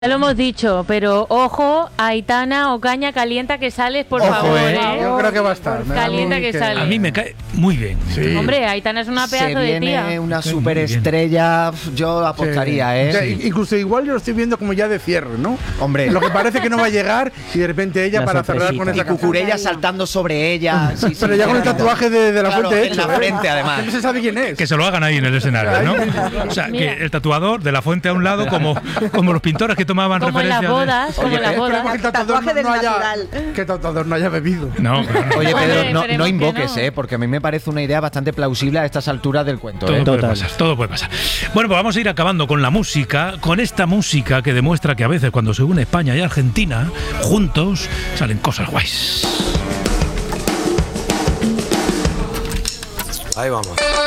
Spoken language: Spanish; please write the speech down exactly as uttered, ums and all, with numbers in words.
Ya lo hemos dicho, pero ojo, Aitana Ocaña, calienta que sales, por Ojo, favor, eh. ¿eh? Yo creo que va a estar. Me da a mí Calienta que sale. A mí me cae muy bien. Sí. Hombre, Aitana es una pedazo Se de viene tía. una Sí, superestrella, yo apostaría, ¿eh? O sea, Sí. Incluso igual yo lo estoy viendo como ya de cierre, ¿no? Hombre. Lo que parece que no va a llegar y de repente ella La para cerrar sorpresita. con esa Y Cucurella saltando sobre ella. Sí, sí, Pero ya con el claro. tatuaje de, de la Claro, fuente en hecho, la ¿eh? frente, además. No se sabe quién es. Que se lo hagan ahí en el escenario, ¿no? O sea, Mira. que el tatuador de la fuente a un lado, como, como los pintores que tomaban Como en referencias. las bodas, como Oye, en las pero- bodas. Esperemos que el tatuador Tatuaje del no haya, natural. que el tatuador no haya bebido. De... No, pero no. Oye, Hombre, Pedro, no, esperemos no que invoques, no. ¿eh? Porque a mí me parece una idea bastante plausible a estas alturas del cuento, Todo ¿eh? puede Total. pasar, todo puede pasar. Bueno, pues vamos a ir acabando con la música, con esta música que demuestra que a veces cuando se une España y Argentina, juntos, salen cosas guays. Ahí vamos.